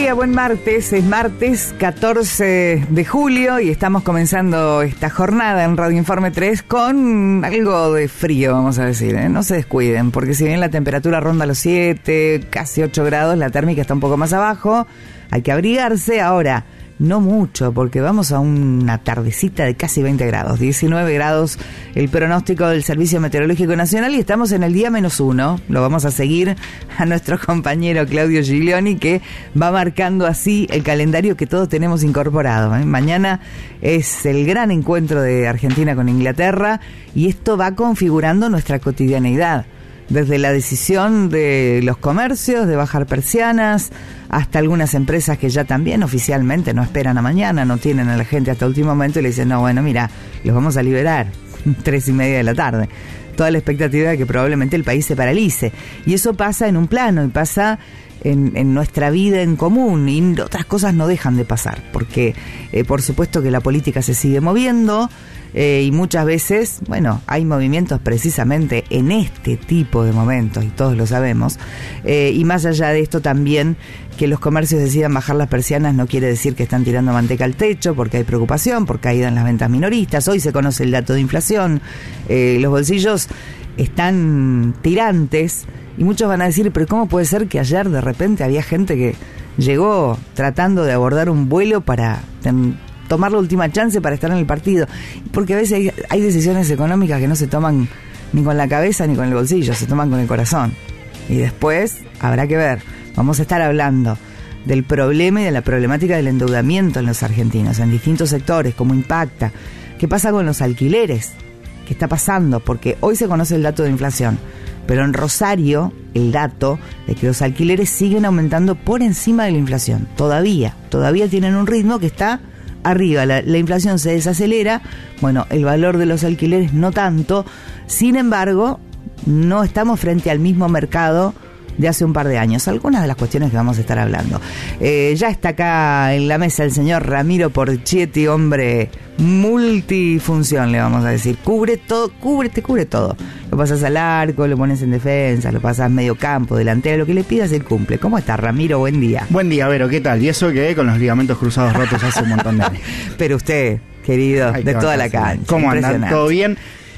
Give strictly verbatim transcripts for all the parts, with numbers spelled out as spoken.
día, buen martes. Es martes catorce de julio y estamos comenzando esta jornada en Radio Informe tres con algo de frío, vamos a decir, ¿eh? No se descuiden, porque si bien la temperatura ronda los siete, casi ocho grados, la térmica está un poco más abajo, hay que abrigarse. Ahora, no mucho, porque vamos a una tardecita de casi veinte grados, diecinueve grados el pronóstico del Servicio Meteorológico Nacional, y estamos en el día menos uno. Lo vamos a seguir a nuestro compañero Claudio Giglioni, que va marcando así el calendario que todos tenemos incorporado, ¿eh? Mañana es el gran encuentro de Argentina con Inglaterra, y esto va configurando nuestra cotidianeidad. Desde la decisión de los comercios de bajar persianas, hasta algunas empresas que ya también oficialmente no esperan a mañana, no tienen a la gente hasta último momento y le dicen, no, bueno, mira, los vamos a liberar, tres y media de la tarde. Toda la expectativa de que probablemente el país se paralice. Y eso pasa en un plano, y pasa en, en nuestra vida en común, y otras cosas no dejan de pasar, porque eh, por supuesto que la política se sigue moviendo, Eh, y muchas veces, bueno, hay movimientos precisamente en este tipo de momentos, y todos lo sabemos, eh, y más allá de esto también, que los comercios decidan bajar las persianas no quiere decir que están tirando manteca al techo, porque hay preocupación por caída en las ventas minoristas. Hoy se conoce el dato de inflación, eh, los bolsillos están tirantes, y muchos van a decir, pero ¿cómo puede ser que ayer de repente había gente que llegó tratando de abordar un vuelo para ten, tomar la última chance para estar en el partido? Porque a veces hay, hay decisiones económicas que no se toman ni con la cabeza ni con el bolsillo, se toman con el corazón. Y después habrá que ver. Vamos a estar hablando del problema y de la problemática del endeudamiento en los argentinos, en distintos sectores, cómo impacta, qué pasa con los alquileres, qué está pasando, porque hoy se conoce el dato de inflación, pero en Rosario el dato de que los alquileres siguen aumentando por encima de la inflación. Todavía, todavía tienen un ritmo que está arriba, la, la inflación se desacelera, bueno, el valor de los alquileres no tanto. Sin embargo, no estamos frente al mismo mercado de hace un par de años. Algunas de las cuestiones que vamos a estar hablando. Eh, ya está acá en la mesa el señor Ramiro Porchetti, hombre multifunción, le vamos a decir. Cubre todo, cubre, te cubre todo. Lo pasas al arco, lo pones en defensa, lo pasas medio campo, delantero, lo que le pidas él cumple. ¿Cómo está, Ramiro? Buen día. Buen día, Vero, ¿qué tal? Y eso que con los ligamentos cruzados rotos hace un montón de años. Pero usted, querido, Ay, de toda la cancha. ¿Cómo andan? ¿Todo bien?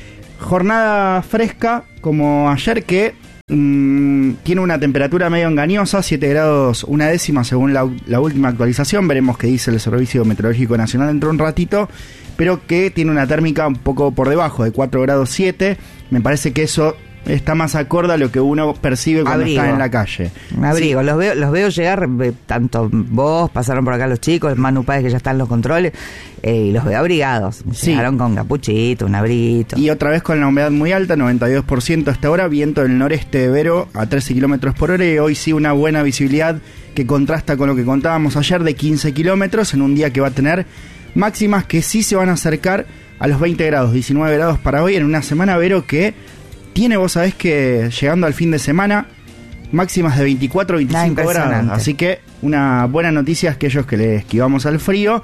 Jornada fresca, como ayer, que mmm, tiene una temperatura medio engañosa, siete grados una décima según la, la última actualización. Veremos qué dice el Servicio Meteorológico Nacional dentro de un ratito, pero que tiene una térmica un poco por debajo de cuatro grados siete. Me parece que eso está más acorde a lo que uno percibe cuando abrigo. Está en la calle. Un abrigo, sí. los veo los veo llegar, tanto vos, pasaron por acá los chicos, Manu Páez que ya están en los controles, eh, y los veo abrigados. Sí. Llegaron con capuchito, un abriguito. Y otra vez con la humedad muy alta, noventa y dos por ciento hasta ahora, viento del noreste de Vero a trece kilómetros por hora, y hoy sí una buena visibilidad que contrasta con lo que contábamos ayer de quince kilómetros, en un día que va a tener máximas que sí se van a acercar a los veinte grados, diecinueve grados para hoy, en una semana, Vero, que tiene, vos sabés que llegando al fin de semana, máximas de veinticuatro, veinticinco grados. Así que una buena noticia es que aquellos que le esquivamos al frío,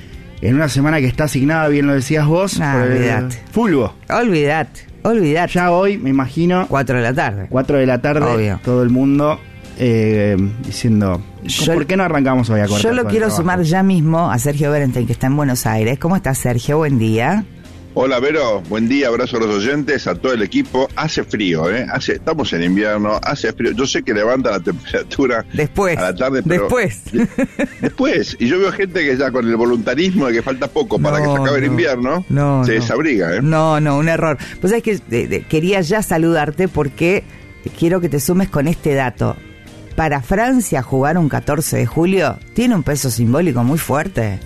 en una semana que está asignada, bien lo decías vos, nah, por el fulbo. Olvidate, olvidate. Ya hoy, me imagino, cuatro de la tarde. cuatro de la tarde, obvio. Todo el mundo eh, diciendo, yo, ¿por qué no arrancamos hoy a cortar? Yo lo quiero sumar ya mismo a Sergio Berenstein, que está en Buenos Aires. ¿Cómo estás, Sergio? Buen día. Hola, Vero, buen día, abrazo a los oyentes, a todo el equipo. Hace frío, ¿eh? Hace, estamos en invierno, hace frío. Yo sé que levanta la temperatura después, a la tarde, pero... Después. Después. Y yo veo gente que ya con el voluntarismo de que falta poco para no, que se acabe no, el invierno, no, se no. desabriga, ¿eh? No, no, un error. Pues es que de, de, quería ya saludarte porque quiero que te sumes con este dato. Para Francia jugar un catorce de julio tiene un peso simbólico muy fuerte.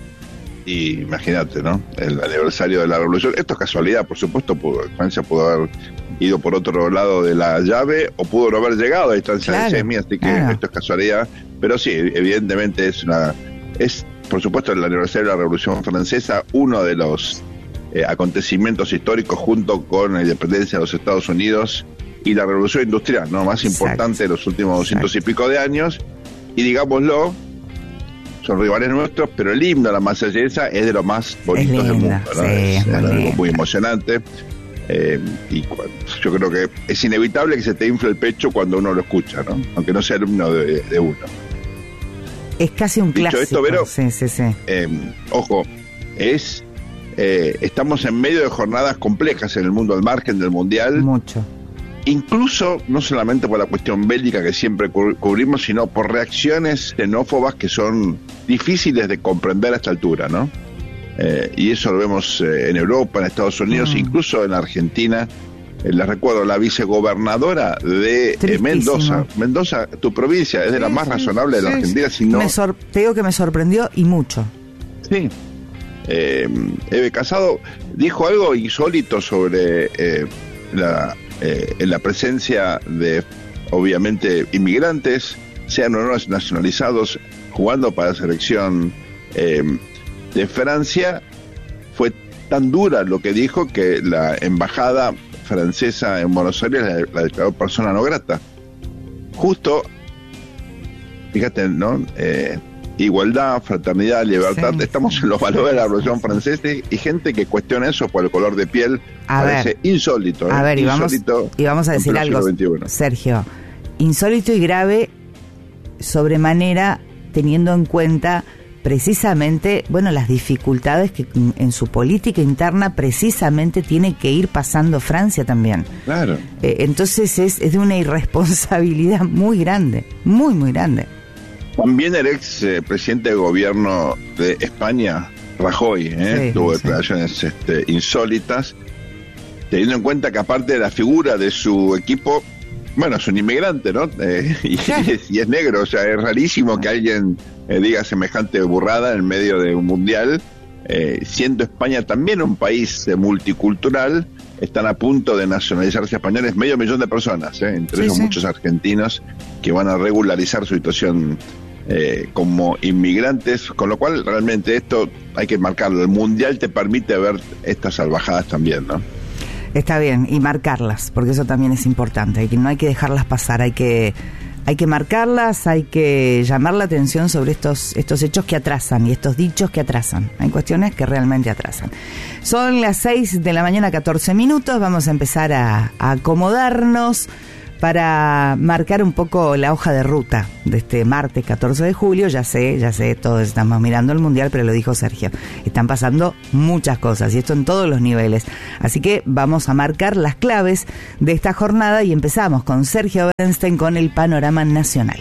Y imagínate, ¿no? El aniversario de la revolución. Esto es casualidad, por supuesto. Pudo, Francia pudo haber ido por otro lado de la llave o pudo no haber llegado a distancia claro, de semi, así que claro. Esto es casualidad. Pero sí, evidentemente es una... Es, por supuesto, el aniversario de la Revolución Francesa, uno de los eh, acontecimientos históricos junto con la independencia de los Estados Unidos y la Revolución Industrial, ¿no? Más Exacto. importante de los últimos doscientos Exacto. y pico de años. Y digámoslo, son rivales nuestros, pero el himno a la Marsellesa es de los más bonitos del mundo, ¿no? Sí, es, es algo muy, muy emocionante. Eh, y cuando, yo creo que es inevitable que se te infle el pecho cuando uno lo escucha, ¿no? Aunque no sea alumno de, de uno. Es casi un Dicho clásico. Esto, Vero, sí, sí, sí. Eh, ojo, es eh, estamos en medio de jornadas complejas en el mundo, al margen del Mundial. Mucho. Incluso, no solamente por la cuestión bélica que siempre cu- cubrimos, sino por reacciones xenófobas que son difíciles de comprender a esta altura, ¿no? Eh, y eso lo vemos eh, en Europa, en Estados Unidos, mm. incluso en Argentina. Eh, les recuerdo, la vicegobernadora de eh, Mendoza, Mendoza, tu provincia, es de sí, la más sí, razonable sí, de la Argentina, sí. si no... Me sor- te digo que me sorprendió y mucho. Sí. Eh, Eve Casado dijo algo insólito sobre eh, la, eh, la presencia de, obviamente, inmigrantes, sean o no nacionalizados, jugando para la selección eh, de Francia. Fue tan dura lo que dijo que la embajada francesa en Buenos Aires la, la declaró persona no grata. Justo, fíjate, ¿no? Eh, igualdad, fraternidad, libertad, sí, estamos sí, en los valores sí, de la Revolución sí, Francesa y gente que cuestiona eso por el color de piel, a parece ver, insólito. A ¿eh? ver, insólito y vamos, y vamos a decir algo, Sergio, insólito y grave sobremanera, teniendo en cuenta precisamente, bueno, las dificultades que en su política interna precisamente tiene que ir pasando Francia también. Claro. Eh, entonces es, es de una irresponsabilidad muy grande, muy, muy grande. También el ex eh, presidente de gobierno de España, Rajoy, eh, sí, tuvo sí. declaraciones este, insólitas, teniendo en cuenta que aparte de la figura de su equipo, bueno, es un inmigrante, ¿no? Eh, y, y es negro, o sea, es rarísimo que alguien eh, diga semejante burrada en medio de un mundial, eh, siendo España también un país eh, multicultural. Están a punto de nacionalizarse españoles medio millón de personas, ¿eh? entre sí, ellos sí. muchos argentinos que van a regularizar su situación eh, como inmigrantes, con lo cual realmente esto hay que marcarlo. El mundial te permite ver estas salvajadas también, ¿no? Está bien, y marcarlas, porque eso también es importante, hay que, no hay que dejarlas pasar, hay que hay que marcarlas, hay que llamar la atención sobre estos estos hechos que atrasan y estos dichos que atrasan. Hay cuestiones que realmente atrasan. Son las seis de la mañana, catorce minutos, vamos a empezar a, a acomodarnos para marcar un poco la hoja de ruta de este martes catorce de julio. Ya sé, ya sé, todos estamos mirando el Mundial, pero lo dijo Sergio, están pasando muchas cosas y esto en todos los niveles. Así que vamos a marcar las claves de esta jornada y empezamos con Sergio Bernstein con el panorama nacional.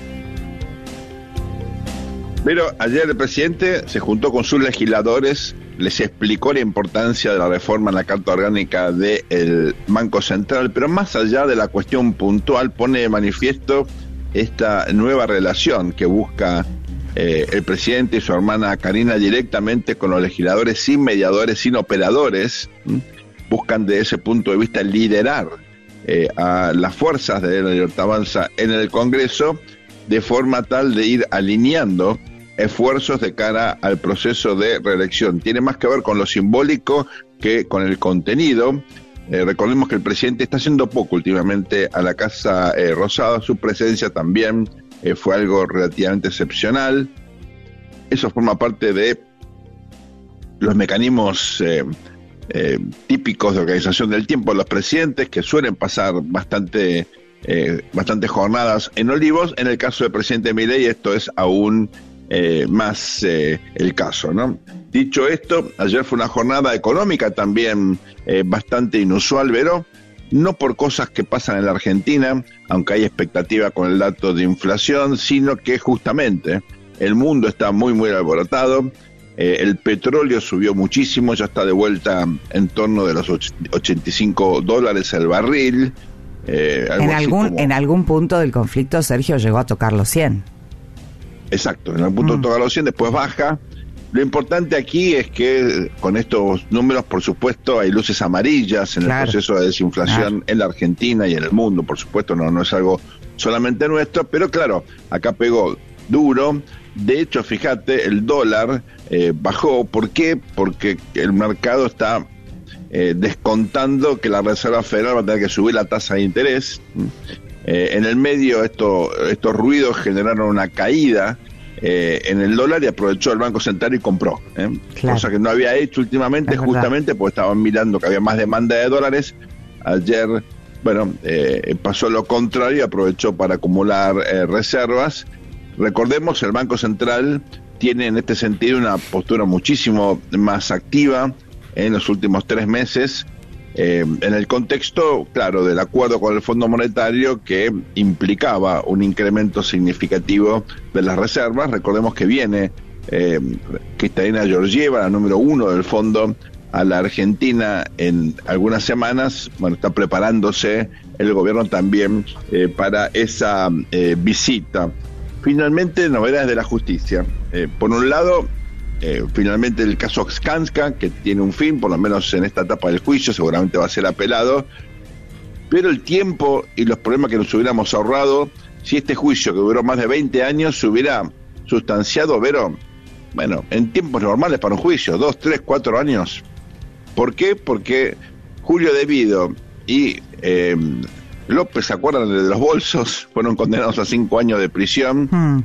Pero ayer el presidente se juntó con sus legisladores, les explicó la importancia de la reforma en la Carta Orgánica del Banco Central, pero más allá de la cuestión puntual, pone de manifiesto esta nueva relación que busca eh, el presidente y su hermana Karina directamente con los legisladores, sin mediadores, sin operadores. ¿Mm? Buscan de ese punto de vista liderar eh, a las fuerzas de la Libertad Avanza en el Congreso, de forma tal de ir alineando esfuerzos de cara al proceso de reelección. Tiene más que ver con lo simbólico que con el contenido. Eh, recordemos que el presidente está haciendo poco últimamente a la Casa eh, Rosada, su presencia también eh, fue algo relativamente excepcional. Eso forma parte de los mecanismos eh, eh, típicos de organización del tiempo de los presidentes, que suelen pasar bastante, eh, bastantes jornadas en Olivos. En el caso del presidente Milei esto es aún Eh, más eh, el caso, ¿no? Dicho esto, ayer fue una jornada económica también eh, bastante inusual, pero no por cosas que pasan en la Argentina, aunque hay expectativa con el dato de inflación, sino que justamente el mundo está muy muy alborotado, eh, el petróleo subió muchísimo, ya está de vuelta en torno de los ochenta y cinco dólares el barril. Eh, en algún como... en algún punto del conflicto, Sergio, llegó a tocar los cien. Exacto, en el punto mm. toca los cien, después baja. Lo importante aquí es que con estos números, por supuesto, hay luces amarillas en claro. el proceso de desinflación claro. en la Argentina y en el mundo, por supuesto, no, no es algo solamente nuestro, pero claro, acá pegó duro. De hecho, fíjate, el dólar eh, bajó. ¿Por qué? Porque el mercado está eh, descontando que la Reserva Federal va a tener que subir la tasa de interés. Eh, en el medio esto, estos ruidos generaron una caída eh, en el dólar y aprovechó el Banco Central y compró, ¿eh? claro. cosa que no había hecho últimamente, es justamente verdad. Porque estaban mirando que había más demanda de dólares. Ayer, bueno, eh, pasó lo contrario, aprovechó para acumular eh, reservas. recordemos, el Banco Central tiene en este sentido una postura muchísimo más activa en los últimos tres meses, eh, en el contexto, claro, del acuerdo con el Fondo Monetario que implicaba un incremento significativo de las reservas. Recordemos que viene eh, Kristalina Georgieva, la número uno del fondo, a la Argentina en algunas semanas. Bueno, está preparándose el gobierno también eh, para esa eh, visita. Finalmente, novedades de la justicia. Eh, por un lado, eh, finalmente el caso Skanska, que tiene un fin, por lo menos en esta etapa del juicio, seguramente va a ser apelado, pero el tiempo y los problemas que nos hubiéramos ahorrado si este juicio, que duró más de veinte años, se hubiera sustanciado, Vero, bueno, en tiempos normales para un juicio, dos, tres, cuatro años. ¿Por qué? Porque Julio De Vido y eh, López, ¿se acuerdan de los bolsos? Fueron condenados a cinco años de prisión. Hmm.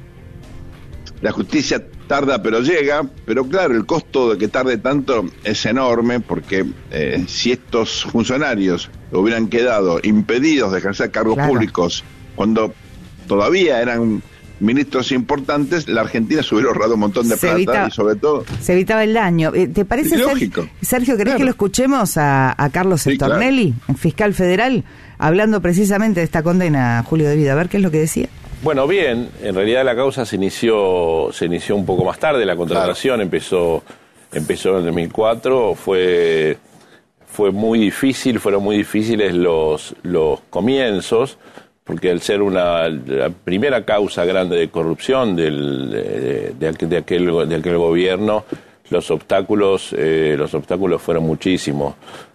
La justicia tarda pero llega, pero claro, el costo de que tarde tanto es enorme, porque eh, si estos funcionarios hubieran quedado impedidos de ejercer cargos claro. públicos cuando todavía eran ministros importantes, la Argentina se hubiera ahorrado un montón de se plata evita, y sobre todo... Se evitaba el daño. ¿Te parece, lógico? Sergio, ¿querés claro. que lo escuchemos a, a Carlos sí, Stornelli, claro. fiscal federal, hablando precisamente de esta condena a Julio De Vido? A ver qué es lo que decía. Bueno, bien, en realidad la causa se inició se inició un poco más tarde, la contratación claro. empezó empezó en el dos mil cuatro, fue fue muy difícil, fueron muy difíciles los los comienzos, porque al ser una la primera causa grande de corrupción del de, de, aquel, de aquel de aquel gobierno, los obstáculos eh, los obstáculos fueron muchísimos.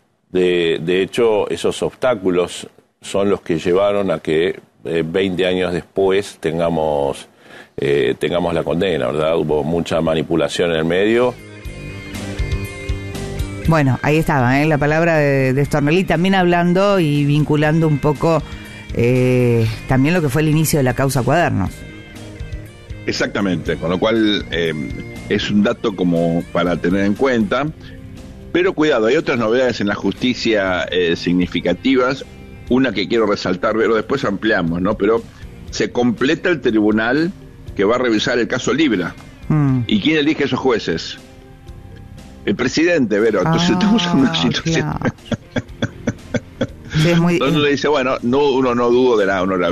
De de hecho, esos obstáculos son los que llevaron a que eh, veinte años después tengamos eh, tengamos la condena, ¿verdad? Hubo mucha manipulación en el medio. Bueno, ahí estaba, ¿eh? La palabra de, de Stornelli, también hablando y vinculando un poco eh, también lo que fue el inicio de la causa Cuadernos. Exactamente, con lo cual eh, es un dato como para tener en cuenta. Pero cuidado, hay otras novedades en la justicia eh, significativas. Una que quiero resaltar, pero después ampliamos, ¿no? Pero se completa el tribunal que va a revisar el caso Libra. Mm. ¿Y quién elige esos jueces? El presidente, Vero. Entonces ah, estamos en una situación... Claro. Sí, es muy... Entonces uno dice, bueno, no, uno no dudo de la honorabilidad